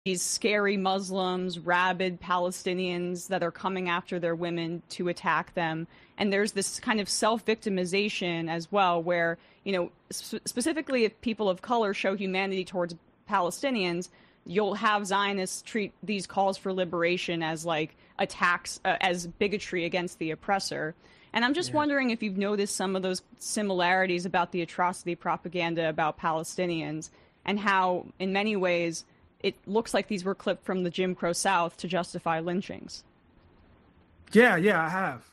these scary Muslims, rabid Palestinians that are coming after their women to attack them. And there's this kind of self-victimization as well, where, specifically if people of color show humanity towards Palestinians, you'll have Zionists treat these calls for liberation as like attacks, as bigotry against the oppressor. And I'm just wondering if you've noticed some of those similarities about the atrocity propaganda about Palestinians, and how, in many ways, it looks like these were clipped from the Jim Crow South to justify lynchings. Yeah, I have.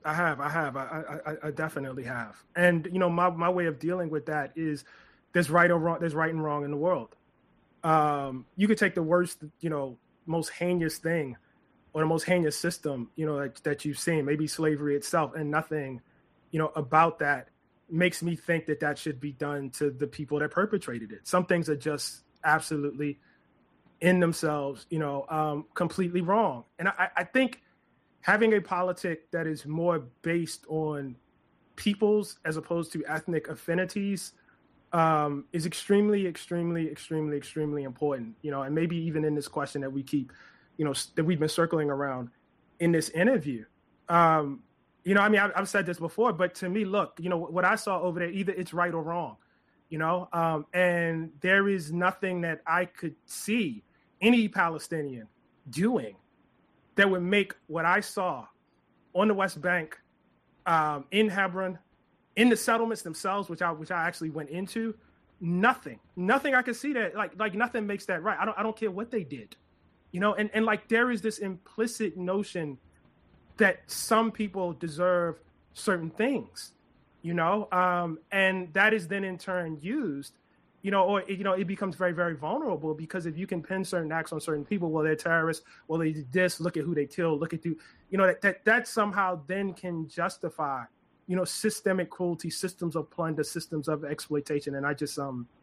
I definitely have. And, my way of dealing with that is there's right and wrong in the world. You could take the worst, most heinous thing or the most heinous system, that you've seen, maybe slavery itself, and nothing, about that makes me think that should be done to the people that perpetrated it. Some things are just absolutely in themselves, completely wrong. And I think having a politic that is more based on peoples as opposed to ethnic affinities is extremely, extremely, extremely, extremely important, and maybe even in this question that we keep, that we've been circling around in this interview. I've said this before, but to me, look, what I saw over there, either it's right or wrong, and there is nothing that I could see any Palestinian doing that would make what I saw on the West Bank, in Hebron, in the settlements themselves, which I actually went into, nothing I could see that like nothing makes that right. I don't care what they did, and like there is this implicit notion that some people deserve certain things, and that is then in turn used, it becomes very, very vulnerable, because if you can pin certain acts on certain people, well, they're terrorists, well, they did this, look at who they killed, look at that somehow then can justify, systemic cruelty, systems of plunder, systems of exploitation. And I just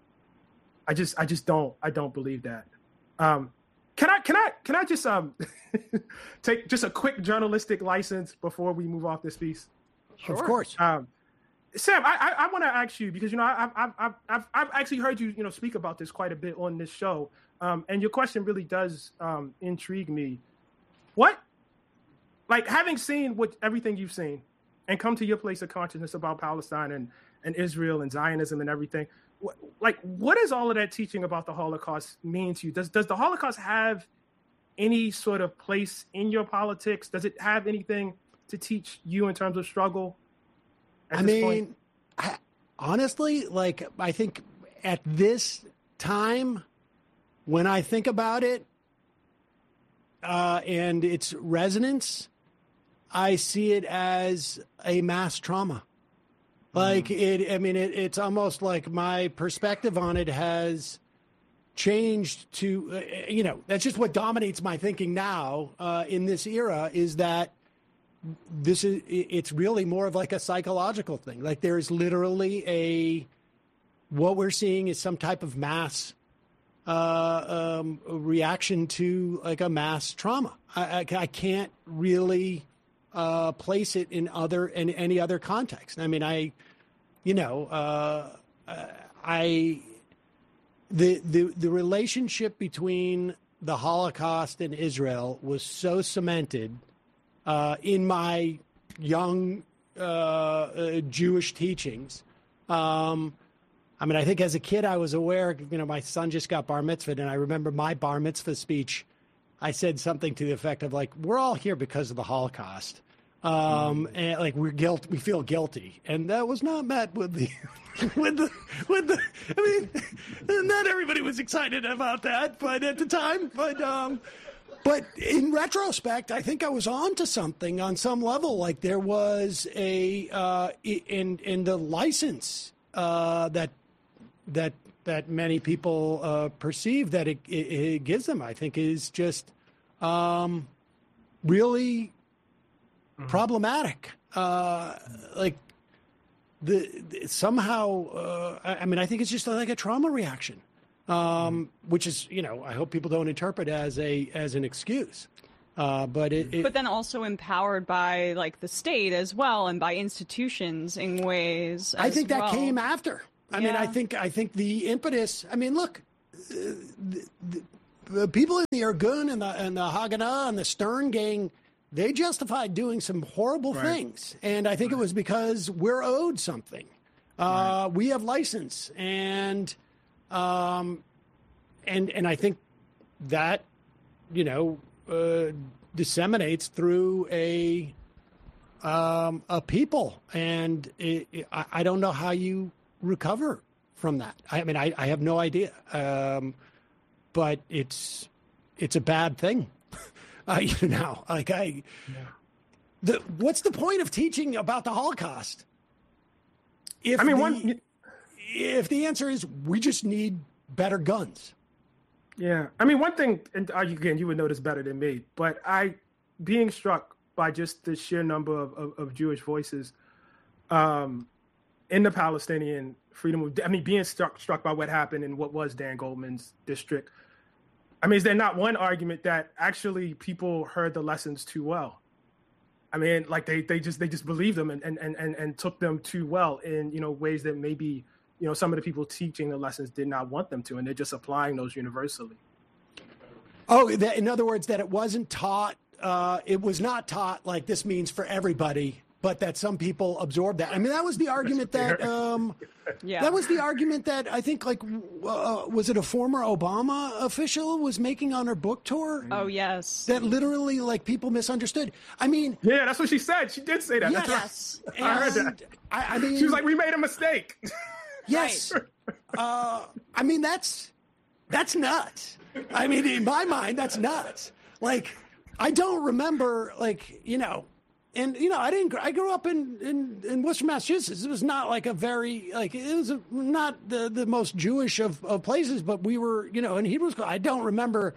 don't believe that. Can I just take just a quick journalistic license before we move off this piece? Sure. Of course. Sam, I want to ask you, because I've actually heard you speak about this quite a bit on this show, and your question really does intrigue me. What, like, having seen everything you've seen, and come to your place of consciousness about Palestine and Israel and Zionism and everything, what does all of that teaching about the Holocaust mean to you? Does the Holocaust have any sort of place in your politics? Does it have anything to teach you in terms of struggle? Honestly, I think at this time, when I think about it and its resonance, I see it as a mass trauma. It's almost like my perspective on it has changed to, that's just what dominates my thinking now in this era, is that it's really more of like a psychological thing. Like there's literally what we're seeing is some type of mass reaction to like a mass trauma. I can't really place it in any other context. I mean, the relationship between the Holocaust and Israel was so cemented in my young Jewish teachings. I think as a kid I was aware, my son just got bar mitzvahed, and I remember my bar mitzvah speech, I said something to the effect of like, we're all here because of the Holocaust. And like we feel guilty. And that was not met with the, not everybody was excited about that, but at the time, but in retrospect, I think I was on to something on some level. Like there was in the license that many people perceive that it gives them, I think, is just really problematic. Like somehow, I think it's just like a trauma reaction. Which is, I hope people don't interpret as an excuse. But then also empowered by like the state as well, and by institutions in ways. I think that came after. I think the impetus. I mean, look, the people in the Irgun and the Haganah and the Stern gang, they justified doing some horrible things. And I think it was because we're owed something. We have license. And I think that, disseminates through a people. And I don't know how you recover from that. I mean, I have no idea. But it's a bad thing. What's the point of teaching about the Holocaust? If the answer is we just need better guns. Yeah. I mean, one thing, and again, you would know this better than me, but being struck by just the sheer number of Jewish voices in the Palestinian freedom, being struck by what happened in what was Dan Goldman's district. I mean, is there not one argument that actually people heard the lessons too well? I mean, like they just believed them and took them too well in, ways that maybe, some of the people teaching the lessons did not want them to, and they're just applying those universally. Oh, in other words, that it wasn't taught, it was not taught like this means for everybody, but that some people absorbed that. I mean, that was the argument that, that was the argument that I think, was it a former Obama official was making on her book tour? Oh, yes. That literally, people misunderstood. I mean... Yeah, that's what she said. She did say that. Yes. Right. I heard that. I mean... She was like, we made a mistake. Yes. I mean, that's nuts. I mean, in my mind, that's nuts. I don't remember, and I grew up in Worcester, Massachusetts. It was not like a very it was not the most Jewish of places, but we were in Hebrew school. I don't remember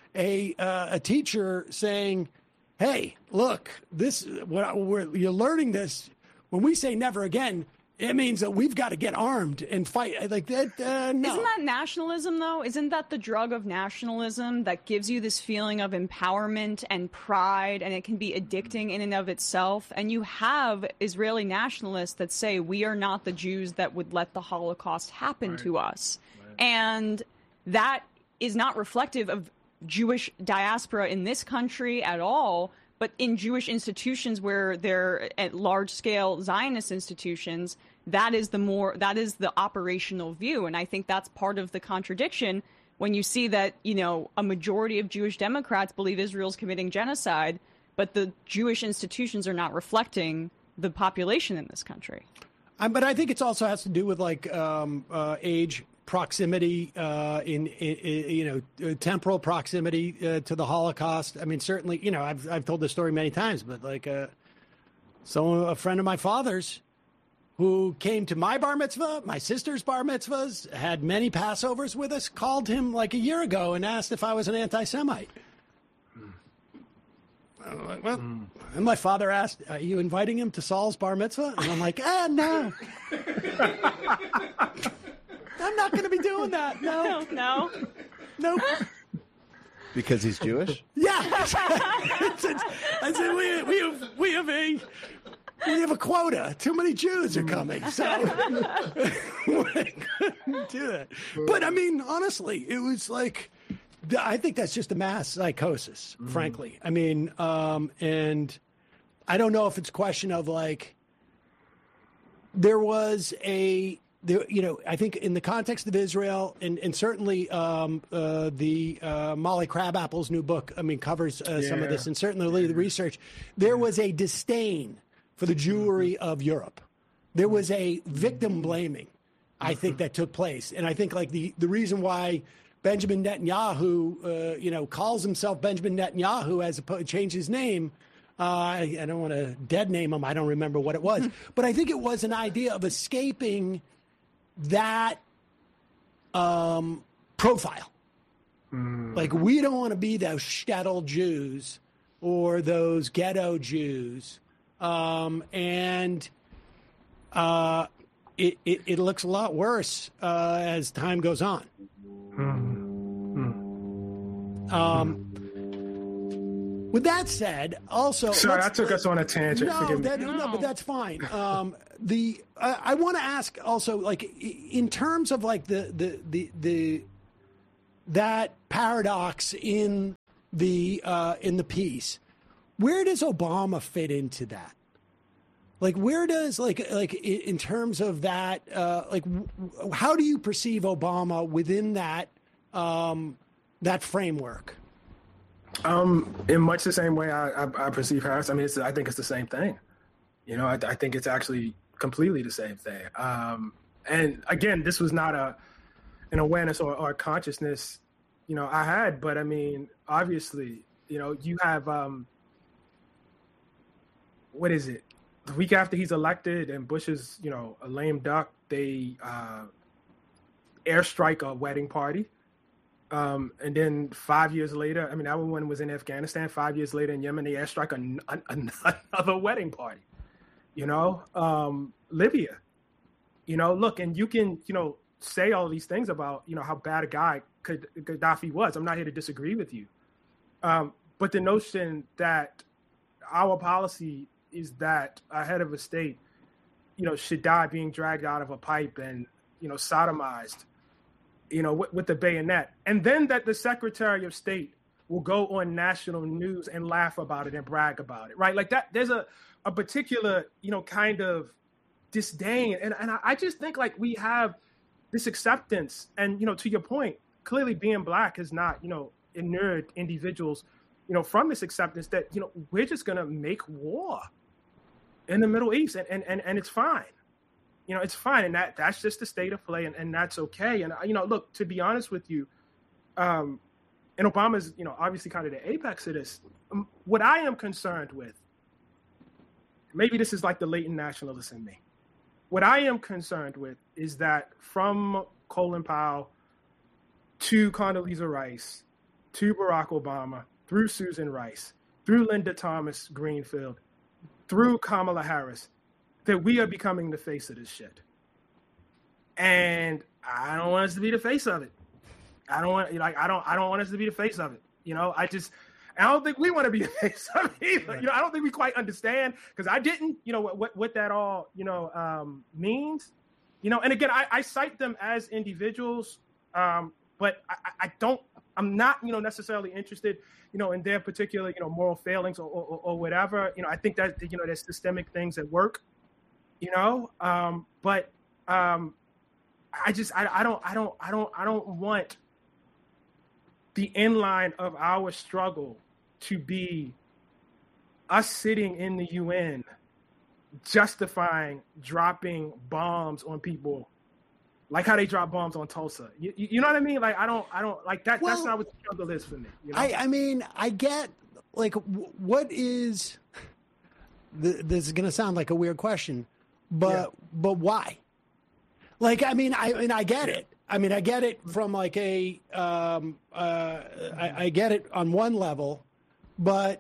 a teacher saying, "Hey, look, you're learning this. When we say never again, it means that we've got to get armed and fight." Like that, no. Isn't that nationalism, though? Isn't that the drug of nationalism that gives you this feeling of empowerment and pride, and it can be addicting in and of itself? And you have Israeli nationalists that say, we are not the Jews that would let the Holocaust happen to us. Right. And that is not reflective of Jewish diaspora in this country at all, but in Jewish institutions where they're at large-scale Zionist institutions, that is the operational view. And I think that's part of the contradiction when you see that, a majority of Jewish Democrats believe Israel's committing genocide, but the Jewish institutions are not reflecting the population in this country. But I think it also has to do with age, proximity, temporal proximity to the Holocaust. I mean, certainly, I've told this story many times, but a friend of my father's who came to my bar mitzvah, my sister's bar mitzvahs, had many Passovers with us, called him a year ago and asked if I was an anti-Semite. Well, and my father asked, "Are you inviting him to Saul's bar mitzvah?" And I'm like, no. I'm not going to be doing that. No. Nope. Because he's Jewish? Yeah. I said we have a quota. Too many Jews are coming, so we couldn't do that. But I mean, honestly, it was I think that's just a mass psychosis, frankly. I mean, and I don't know if it's a question of there was I think in the context of Israel, and certainly the Molly Crabapple's new book, covers some of this, and certainly the research, there was a disdain for the Jewry of Europe. There was a victim blaming, I think, that took place. And I think the reason why Benjamin Netanyahu, calls himself Benjamin Netanyahu as opposed changed his name, I don't want to dead name him. I don't remember what it was. But I think it was an idea of escaping that profile. We don't want to be those shtetl Jews or those ghetto Jews. It looks a lot worse as time goes on. With that said, also... Sorry, I took us on a tangent. No, but that's fine. I want to ask also, in terms of the that paradox in the piece, where does Obama fit into that? Like, where does like in terms of that? How do you perceive Obama within that that framework? In much the same way I perceive Harris. I mean, I think it's the same thing. You know, I think it's actually completely the same thing. And again, this was not an awareness or a consciousness, you know, I had. But I mean, obviously, you know, you have what is it? The week after he's elected and Bush is, you know, a lame duck, they airstrike a wedding party. And then 5 years later, I mean, that one was in Afghanistan. 5 years later in Yemen, they airstrike another wedding party. You know, Libya. You know, look, and you can, you know, say all these things about, you know, how bad a guy Gaddafi was. I'm not here to disagree with you. But the notion that our policy is that a head of a state, you know, should die being dragged out of a pipe and, you know, sodomized, you know, with the bayonet. And then that the Secretary of State will go on national news and laugh about it and brag about it, right? Like that, there's a particular, you know, kind of disdain. And I just think like we have this acceptance. And, you know, to your point, clearly being Black has not, you know, inured individuals, you know, from this acceptance that, you know, we're just going to make war in the Middle East and it's fine. You know, it's fine. And that's just the state of play and that's okay. And, you know, look, to be honest with you, and Obama's, you know, obviously kind of the apex of this. What I am concerned with, maybe this is like the latent nationalist in me. What I am concerned with is that from Colin Powell to Condoleezza Rice to Barack Obama, through Susan Rice, through Linda Thomas Greenfield, through Kamala Harris, that we are becoming the face of this shit. And I don't want us to be the face of it. I don't want us to be the face of it. You know, I don't think we want to be the face of it either. Right. You know, I don't think we quite understand, because I didn't, you know, what that all, you know, means. You know, and again, I cite them as individuals, but I'm not, you know, necessarily interested, you know, in their particular, you know, moral failings or whatever. You know, I think that, you know, there's systemic things at work, you know, but I don't want the inline of our struggle to be us sitting in the UN justifying dropping bombs on people, like how they drop bombs on Tulsa. You know what I mean? Like I don't like that. Well, that's not what the struggle is for me. You know? I mean, I get like what is this is going to sound like a weird question, but why? Like, I mean, I get it. I mean, I get it from like I get it on one level, but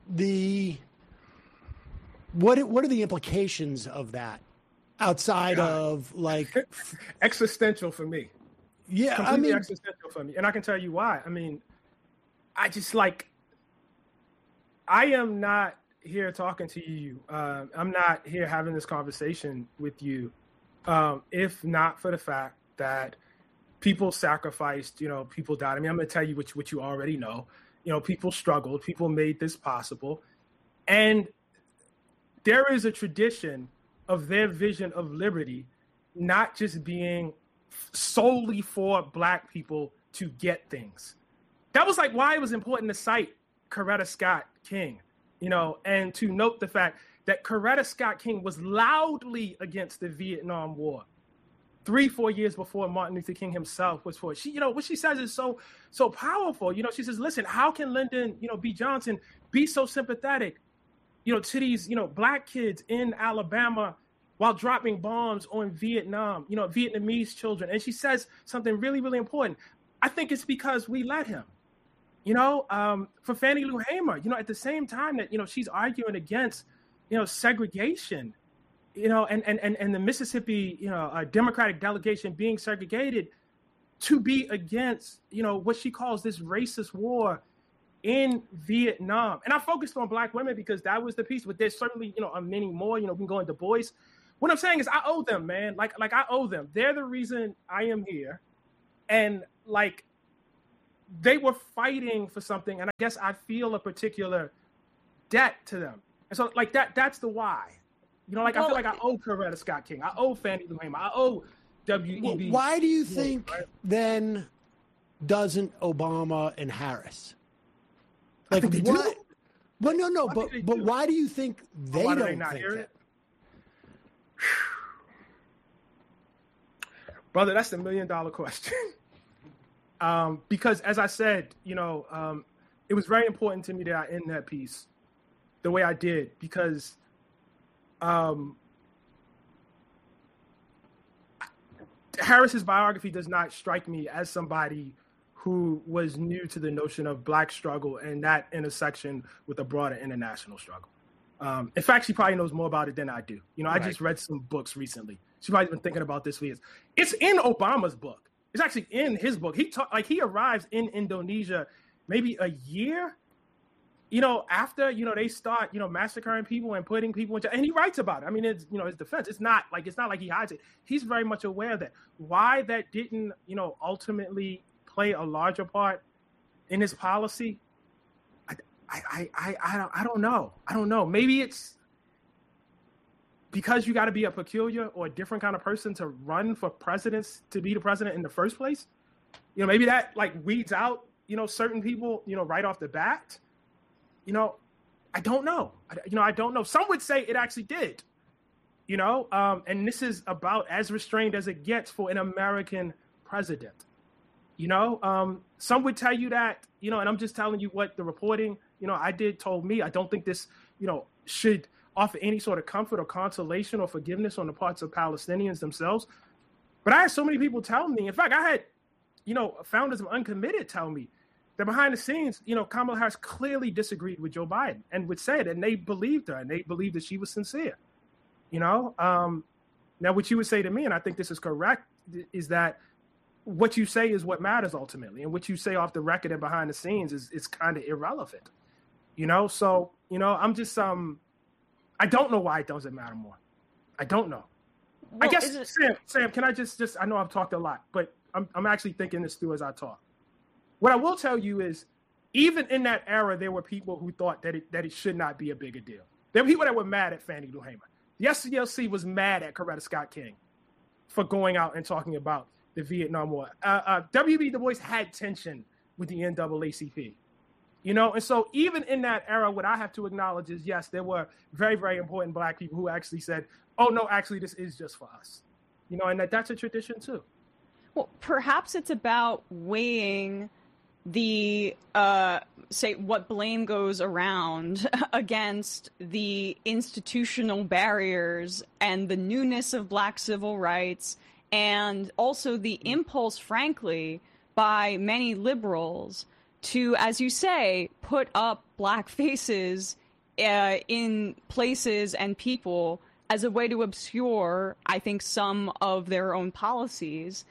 what are the implications of that outside of like existential for me? Yeah, completely I mean, existential for me, and I can tell you why. I mean, I just like I am not here talking to you. I'm not here having this conversation with you, if not for the fact that people sacrificed, you know, people died. I mean, I'm going to tell you what you already know. You know, people struggled, people made this possible. And there is a tradition of their vision of liberty not just being solely for Black people to get things. That was like why it was important to cite Coretta Scott King, you know, and to note the fact that Coretta Scott King was loudly against the Vietnam War 3-4 years before Martin Luther King himself was for it. She, you know, what she says is so powerful. You know, she says, listen, how can Lyndon, you know, B. Johnson be so sympathetic, you know, to these, you know, Black kids in Alabama while dropping bombs on Vietnam, you know, Vietnamese children? And she says something really, really important. I think it's because we let him. You know, for Fannie Lou Hamer, you know, at the same time that, you know, she's arguing against, you know, segregation, you know, and the Mississippi, you know, Democratic delegation being segregated, to be against, you know, what she calls this racist war in Vietnam. And I focused on Black women because that was the piece, but there's certainly, you know, many more, you know, we can go into boys. What I'm saying is I owe them, man. Like I owe them. They're the reason I am here. And like, they were fighting for something, and I guess I feel a particular debt to them. And so, like, that's the why. You know, like, I feel like I owe Coretta Scott King. I owe Fannie Lou Hamer. I owe W.E.B. Why do you think then doesn't Obama and Harris? Like, they what? do. Well, no, but why do you think they why do don't they not think hear that? it? Brother, that's the $1 million question. Because as I said, you know, it was very important to me that I end that piece the way I did, because Harris's biography does not strike me as somebody who was new to the notion of Black struggle and that intersection with a broader international struggle. In fact, she probably knows more about it than I do. You know, I just read some books recently. She's probably been thinking about this for years. It's in Obama's book. It's actually in his book. He arrives in Indonesia maybe a year, you know, after, you know, they start, you know, massacring people and putting people into, and he writes about it. I mean, it's, you know, his defense. It's not like he hides it. He's very much aware of that. Why that didn't, you know, ultimately play a larger part in his policy, I don't know. I don't know. Maybe it's because you got to be a peculiar or a different kind of person to run for presidents, to be the president in the first place. You know, maybe that like weeds out, you know, certain people, you know, right off the bat. You know, I don't know. I don't know. Some would say it actually did, you know, and this is about as restrained as it gets for an American president. You know, some would tell you that, you know, and I'm just telling you what the reporting, you know, I did told me. I don't think this, you know, should offer any sort of comfort or consolation or forgiveness on the parts of Palestinians themselves. But I had so many people tell me, in fact, I had, you know, founders of Uncommitted tell me that behind the scenes, you know, Kamala Harris clearly disagreed with Joe Biden and would say it, and they believed her and they believed that she was sincere. You know, now what you would say to me, and I think this is correct, is that what you say is what matters ultimately, and what you say off the record and behind the scenes is kind of irrelevant. You know, so, you know, I'm just I don't know why it doesn't matter more. I don't know. Well, I guess Sam, can I just I know I've talked a lot, but I'm actually thinking this through as I talk. What I will tell you is, even in that era, there were people who thought that it should not be a bigger deal. There were people that were mad at Fannie Lou Hamer. The SCLC was mad at Coretta Scott King for going out and talking about the Vietnam War. W.B. Du Bois had tension with the NAACP. You know, and so even in that era, what I have to acknowledge is, yes, there were very, very important Black people who actually said, oh, no, actually, this is just for us. You know, and that's a tradition, too. Well, perhaps it's about weighing the, say, what blame goes around against the institutional barriers and the newness of Black civil rights, and also the impulse, frankly, by many liberals to, as you say, put up Black faces in places and people as a way to obscure, I think, some of their own policies.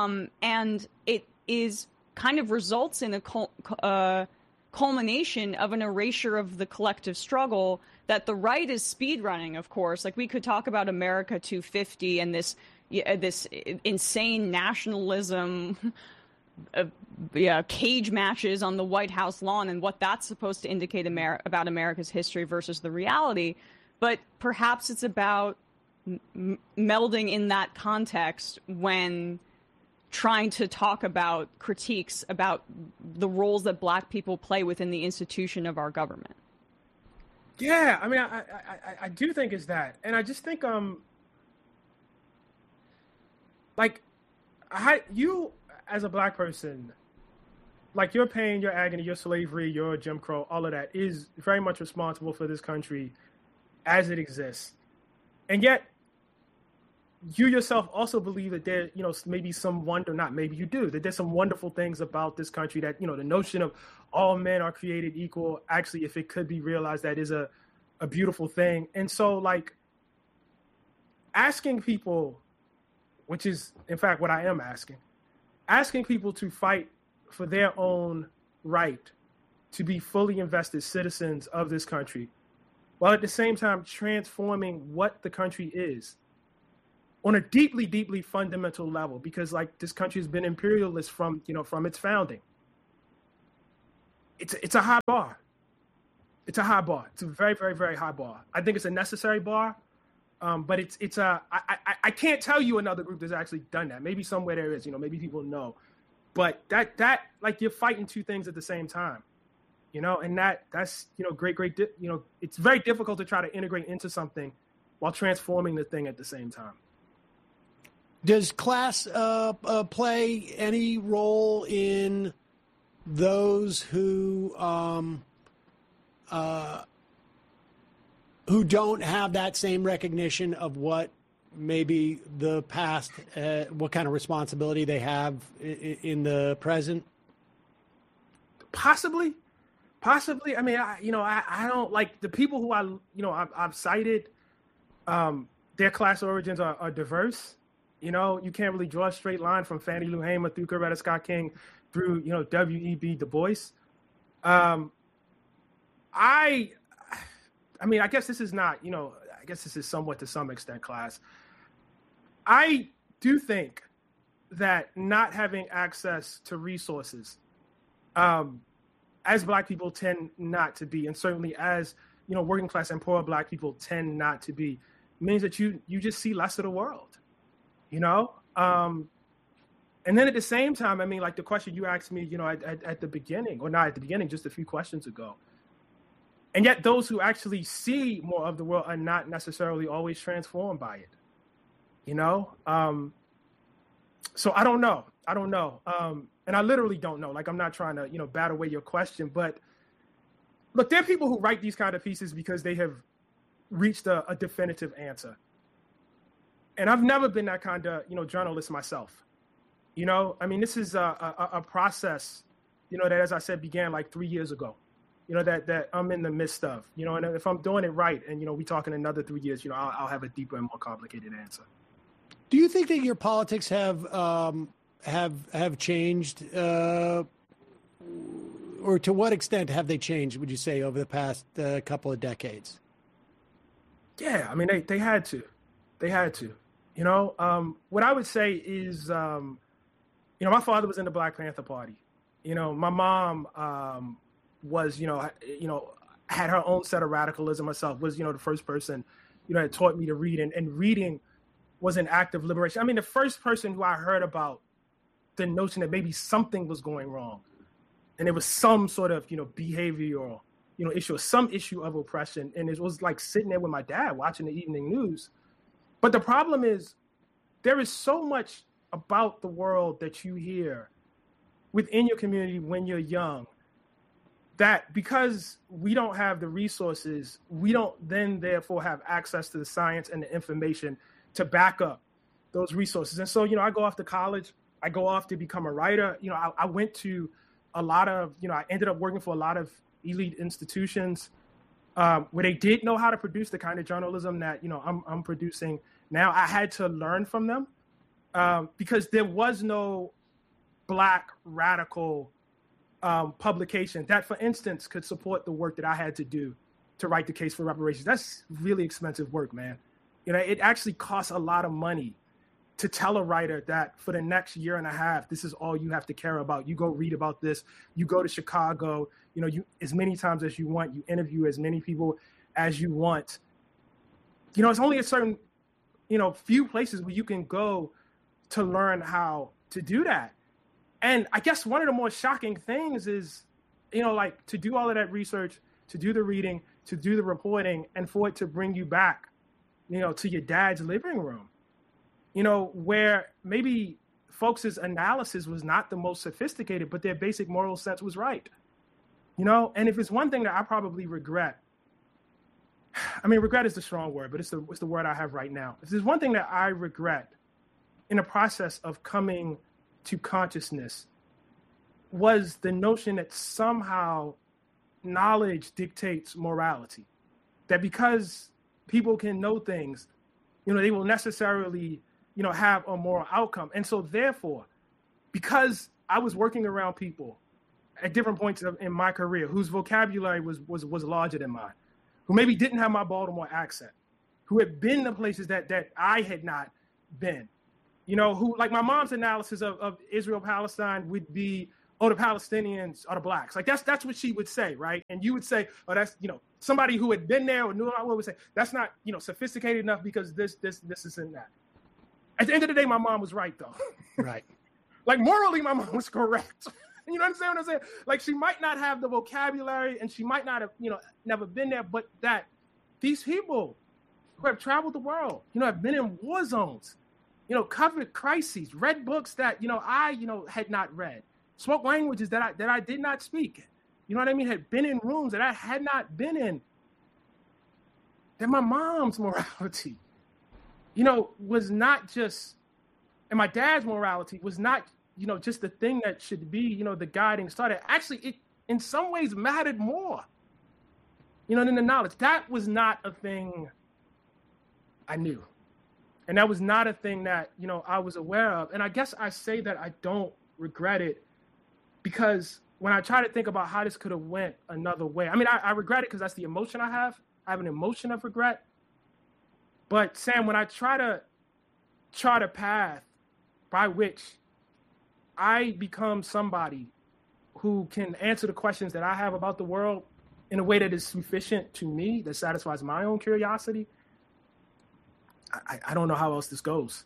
And it is kind of results in a culmination of an erasure of the collective struggle that the right is speedrunning, of course. Like, we could talk about America 250 and this insane nationalism, cage matches on the White House lawn and what that's supposed to indicate about America's history versus the reality. But perhaps it's about melding in that context when trying to talk about critiques about the roles that Black people play within the institution of our government. Yeah, I mean, I do think it's that. And I just think, you as a Black person, like, your pain, your agony, your slavery, your Jim Crow, all of that is very much responsible for this country as it exists. And yet, you yourself also believe that there, you know, maybe some wonder, not maybe you do, that there's some wonderful things about this country, that, you know, the notion of all men are created equal, actually, if it could be realized, that is a beautiful thing. And so, like, asking people, which is, in fact, what I am asking people to fight for their own right to be fully invested citizens of this country, while at the same time transforming what the country is on a deeply, deeply fundamental level, because, like, this country has been imperialist from its founding. it's a high bar. It's a high bar. It's a very, very, very high bar. I think it's a necessary bar, but I can't tell you another group that's actually done that. Maybe somewhere there is, maybe people know, but that like you're fighting two things at the same time, and that's great, it's very difficult to try to integrate into something while transforming the thing at the same time. Does class play any role in those who don't have that same recognition of what maybe the past, what kind of responsibility they have in the present? Possibly. I mean, I don't like the people who I've cited. Their class origins are diverse. You can't really draw a straight line from Fannie Lou Hamer through Coretta Scott King through, W.E.B. Du Bois. I mean, I guess this is not, I guess this is somewhat to some extent class. I do think that not having access to resources, as Black people tend not to be, and certainly as, working class and poor Black people tend not to be, means that you just see less of the world, and then at the same time, I mean, like the question you asked me, at the beginning, or not at the beginning, just a few questions ago. And yet those who actually see more of the world are not necessarily always transformed by it, So I don't know. And I literally don't know. Like, I'm not trying to, bat away your question. But look, there are people who write these kind of pieces because they have reached a definitive answer. And I've never been that kind of, journalist myself. I mean, this is a process, that, as I said, began like 3 years ago. That I'm in the midst of, and if I'm doing it right and, we talk in another 3 years, I'll have a deeper and more complicated answer. Do you think that your politics have changed, or to what extent have they changed, would you say, over the past couple of decades? Yeah, I mean, they had to. They had to. What I would say is, my father was in the Black Panther Party. My mom was, had her own set of radicalism herself, was, the first person, that taught me to read. And reading was an act of liberation. I mean, the first person who I heard about the notion that maybe something was going wrong and there was some sort of, behavioral, issue, or some issue of oppression. And it was like sitting there with my dad watching the evening news. But the problem is there is so much about the world that you hear within your community when you're young that because we don't have the resources, we don't then therefore have access to the science and the information to back up those resources. And so, I go off to college, I go off to become a writer. I went to a lot of, I ended up working for a lot of elite institutions where they did know how to produce the kind of journalism that, I'm producing now. I had to learn from them because there was no Black radical publication that, for instance, could support the work that I had to do to write the case for reparations. That's really expensive work, man. It actually costs a lot of money to tell a writer that for the next year and a half, this is all you have to care about. You go read about this. You go to Chicago, you as many times as you want. You interview as many people as you want. It's only a certain, few places where you can go to learn how to do that. And I guess one of the more shocking things is, like to do all of that research, to do the reading, to do the reporting, and for it to bring you back, to your dad's living room, where maybe folks' analysis was not the most sophisticated, but their basic moral sense was right. And if it's one thing that I probably regret, I mean, regret is the strong word, but it's the word I have right now. If there's one thing that I regret in the process of coming to consciousness was the notion that somehow knowledge dictates morality. That because people can know things, they will necessarily, have a moral outcome. And so therefore, because I was working around people at different points in my career whose vocabulary was larger than mine, who maybe didn't have my Baltimore accent, who had been to places that I had not been, who, like my mom's analysis of Israel-Palestine would be, oh, the Palestinians are the blacks. Like that's what she would say, right? And you would say, oh, that's, somebody who had been there or knew about what would say, that's not, sophisticated enough because this isn't that. At the end of the day, my mom was right though. Right. Like morally, my mom was correct. You know what I'm saying? Like she might not have the vocabulary and she might not have, never been there, but that these people who have traveled the world, have been in war zones, covered crises, read books that, I, had not read, spoke languages that I did not speak. You know what I mean? Had been in rooms that I had not been in. That my mom's morality, was not just, and my dad's morality was not, just the thing that should be, the guiding star. Actually, it in some ways mattered more, than the knowledge. That was not a thing I knew. And that was not a thing that, I was aware of. And I guess I say that I don't regret it because when I try to think about how this could have went another way, I mean, I regret it because that's the emotion I have. I have an emotion of regret. But Sam, when I try to chart a path by which I become somebody who can answer the questions that I have about the world in a way that is sufficient to me, that satisfies my own curiosity, I don't know how else this goes,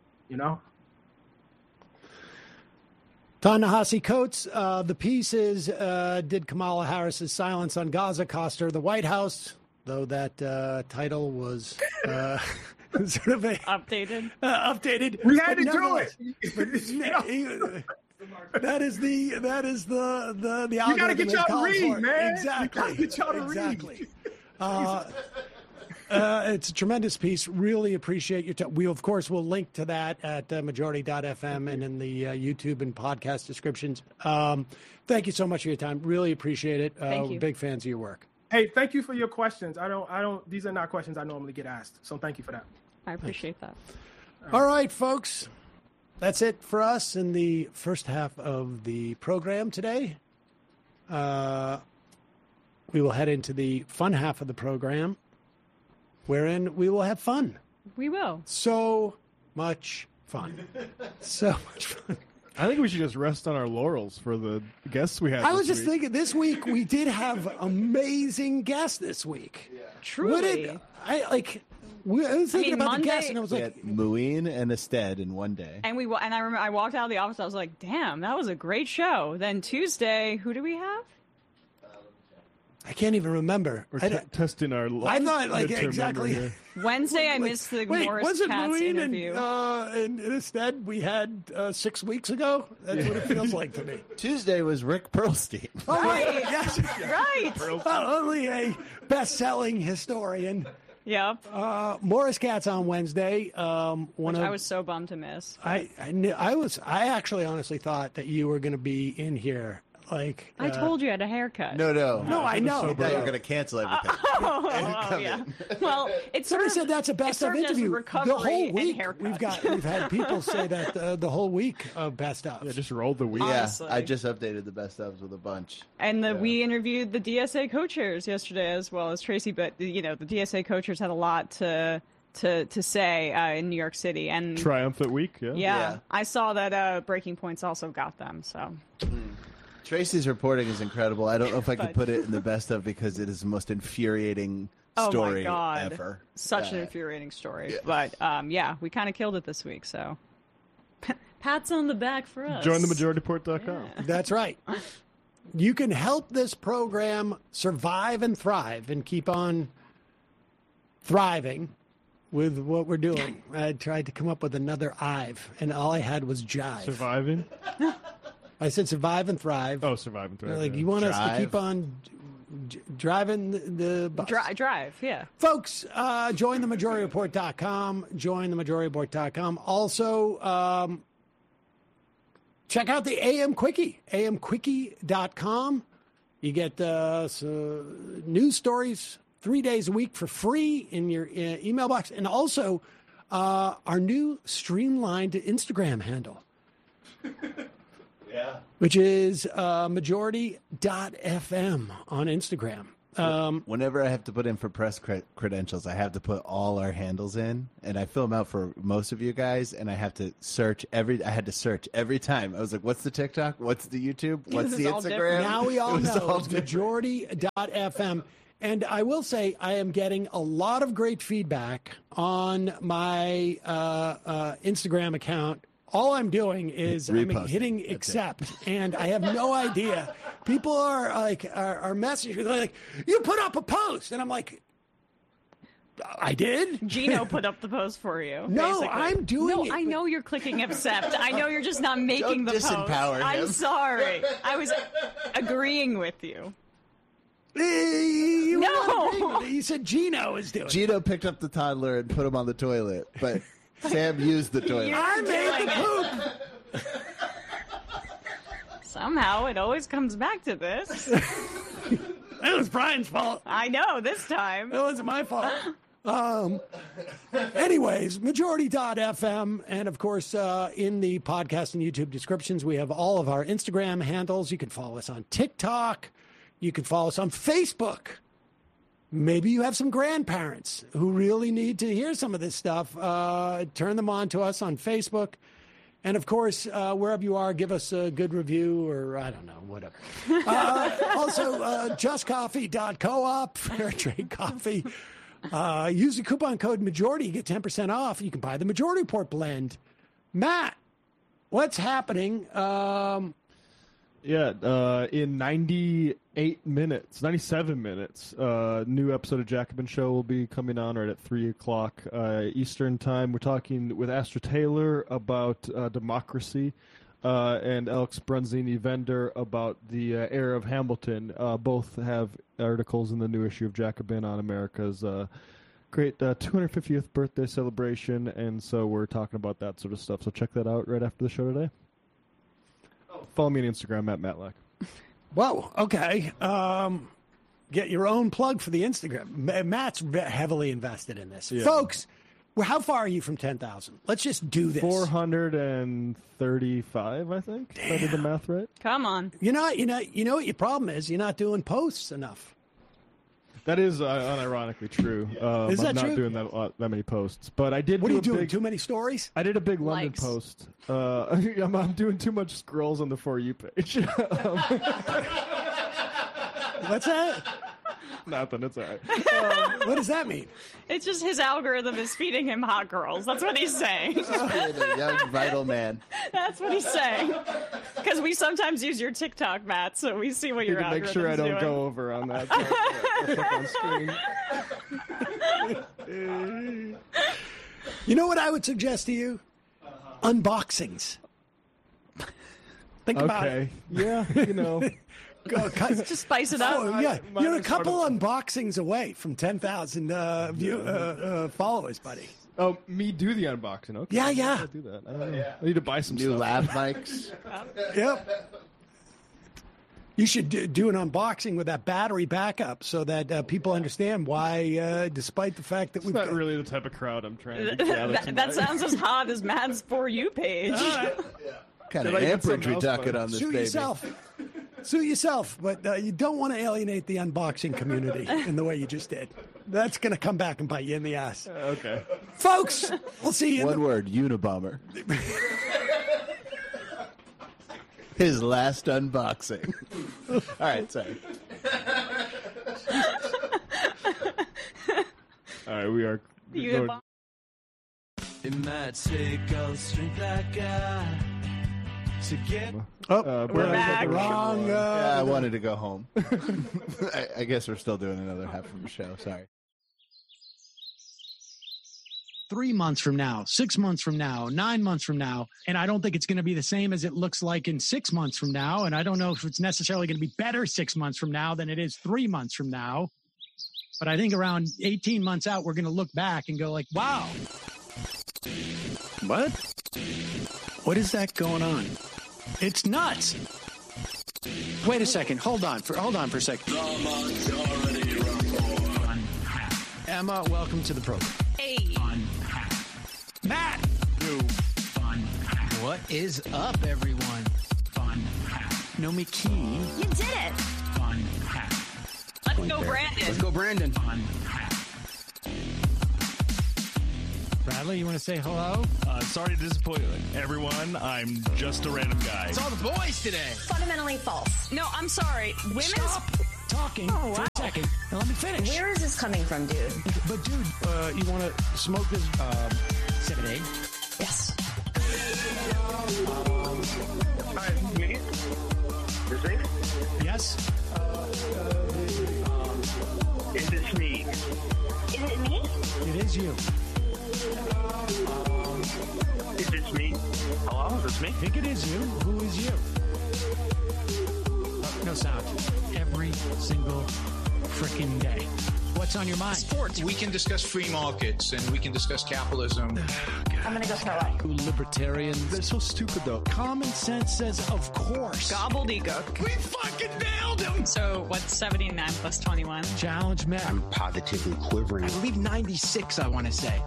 Ta-Nehisi Coates, the piece is, did Kamala Harris's silence on Gaza cost her the White House? Though that title was sort of a updated. We had to do it. That is the algorithm. You got to get y'all to read, man. Exactly. Get y'all to read. It's a tremendous piece. Really appreciate your time. We, of course, will link to that at majority.fm and in the YouTube and podcast descriptions. Thank you so much for your time. Really appreciate it. Thank you. We're big fans of your work. Hey, thank you for your questions. These are not questions I normally get asked. So thank you for that. I appreciate that. All right, folks. That's it for us in the first half of the program today. We will head into the fun half of the program, wherein we will have fun. We will. So much fun. So much fun. I think we should just rest on our laurels for the guests we had. I was just thinking this week we did have amazing guests this week. Yeah. Truly. I was thinking about Monday, the guests and I was We like, had Muin and Ested in one day. And I remember I walked out of the office. I was like, "Damn, that was a great show." Then Tuesday, who do we have? I can't even remember. We're testing our. I thought like midterm exactly. memory here. Wednesday, I missed the Morris was it Katz Muin interview. and instead we had 6 weeks ago? That's what it feels like to me. Tuesday was Rick Perlstein. Oh, right. Yes. Right. Only a best-selling historian. Yep. Morris Katz on Wednesday. I was so bummed to miss. I actually honestly thought that you were going to be in here. Like I told you I had a haircut. No, I know. I thought you were going to cancel everything. Oh, yeah. Well, it's Somebody said that's a best of interview. The whole week we've had people say that the whole week of best of. Yeah, just rolled the week. Yeah, Honestly. I just updated the best ofs with a bunch. And we interviewed the DSA co-chairs yesterday as well as Tracy, but the DSA co-chairs had a lot to say in New York City. And Triumphant week. yeah. I saw that Breaking Point's also got them. So. Tracy's reporting is incredible. I don't know if I could put it in the best of because it is the most infuriating story ever. Such an infuriating story. Yeah. But we kind of killed it this week. So pats on the back for us. Join themajority.report.com. Yeah. That's right. You can help this program survive and thrive and keep on thriving with what we're doing. I tried to come up with another Ive, and all I had was jive. Surviving? I said survive and thrive. Oh, survive and thrive. Like, you want us to keep on driving the bus. Drive, yeah. Folks, join themajority.report.com. Join themajority.report.com. Also, check out the AM Quickie, amquickie.com. You get news stories 3 days a week for free in your email box. And also, our new streamlined Instagram handle. Yeah. Which is majority.fm on Instagram. Whenever I have to put in for press credentials, I have to put all our handles in, and I fill them out for most of you guys, and I have to search I had to search every time. I was like, what's the TikTok? What's the YouTube? What's the Instagram? Now we all know it's majority.fm. And I will say I am getting a lot of great feedback on my Instagram account. All I'm doing is hitting accept, and I have no idea. People are messaging. They're like, "You put up a post," and I'm like, "I did." Gino put up the post for you. No, basically. I'm doing it. I know you're clicking accept. I know you're just not making the post. Disempower him. I'm sorry. I was agreeing with you. You said Gino is doing it. Gino picked up the toddler and put him on the toilet, but Sam used the toilet. I made the poop. Somehow it always comes back to this. It was Brian's fault. I know, this time. It wasn't my fault. Anyways, majority.fm. And of course, in the podcast and YouTube descriptions, we have all of our Instagram handles. You can follow us on TikTok. You can follow us on Facebook. Maybe you have some grandparents who really need to hear some of this stuff. Turn them on to us on Facebook. And, of course, wherever you are, give us a good review or, I don't know, whatever. Also, justcoffee.coop, fair trade coffee. Use the coupon code MAJORITY. You get 10% off. You can buy the Majority Report blend. Matt, what's happening? In 97 minutes, new episode of Jacobin Show will be coming on right at 3 o'clock Eastern time. We're talking with Astra Taylor about democracy and Alex Brunzini-Vender about the era of Hamilton. Both have articles in the new issue of Jacobin on America's great 250th birthday celebration, and so we're talking about that sort of stuff. So check that out right after the show today. Follow me on Instagram at Matlack. Whoa, okay. Get your own plug for the Instagram. Matt's heavily invested in this. Yeah. Folks, how far are you from 10,000? Let's just do this. 435, I think. Damn. If I did the math right. Come on. You know what your problem is? You're not doing posts enough. That is unironically true. Is that I'm not true? doing that many posts, but I did. What are you doing? Too many stories? I did a big London Likes. post. I'm doing too much scrolls on the For You page. What's that? Nothing. It's all right. What does that mean? It's just his algorithm is feeding him hot girls. That's what he's saying. A young, vital man. That's what he's saying. Because we sometimes use your TikTok, Matt, so we see what You your can make algorithm's sure I don't doing. go over on that. On screen. You know what I would suggest to you? Unboxings. Think about it. Okay. Yeah, you know. Just spice it up. Oh, yeah. Mine You're a is part couple of- unboxings away from 10,000 followers, buddy. Oh, me do the unboxing. Okay. Yeah, yeah. I'll do that. I don't know. I need to buy some New stuff. lav mics. Yep. You should do an unboxing with that battery backup so that people understand why, despite the fact that It's we've not got... really the type of crowd I'm trying to gather that tonight. sounds as hot as Matt's For You page. Kind of Did I get amperage we something else, ducking bud? on this Sue baby. yourself. Sue yourself, but you don't want to alienate the unboxing community in the way you just did. That's going to come back and bite you in the ass. Okay. Folks, we'll see you in One word, Unabomber. His last unboxing. All right, sorry. All right, we are. You- It might take all the strength I got to get. Oh, We're back. Wrong. Yeah, I wanted to go home. I guess we're still doing another half of the show. Sorry. 3 months from now, 6 months from now, 9 months from now. And I don't think it's going to be the same as it looks like in 6 months from now. And I don't know if it's necessarily going to be better 6 months from now than it is 3 months from now. But I think around 18 months out, we're going to look back and go like, wow. What? What is that going on? It's nuts. Wait a second. Hold on for a second. Emma, welcome to the program. Hey. Matt. What is up, everyone? Nomi Keene. You did it! point Go there. Brandon. Let's go, Brandon. Bradley, you want to say hello? Sorry to disappoint everyone. I'm just a random guy. It's all the boys today. Fundamentally false. No, I'm sorry. Women's Stop talking for a second and let me finish. Where is this coming from, dude? But dude, you want to smoke this 7A? Yes. Hi, me? Is it? Yes. Is this me? Is it me? It is you. Is this me? Hello? Is this me? I think it is you. Who is you? No sound. Every single freaking day. What's on your mind? Sports. We can discuss free markets and we can discuss capitalism. I'm gonna go throw up. Libertarians. They're so stupid, though. Common sense says, of course. gobbledygook. We fucking nailed him! So what's 79 plus 21? Challenge men. I'm positively quivering. I believe 96, I want to say.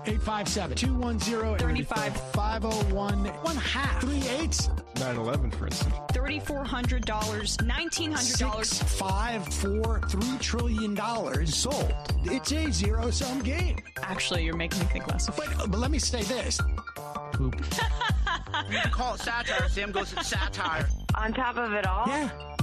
857-210-501. 1/2. 9/11, for instance. $3,400, $1,900. 5, 4, $3 trillion sold. It's a zero-sum game. Actually, you're making me think less of it. But let me say this. Poop. You can call it satire. Sam goes, it's satire. On top of it all, Yeah.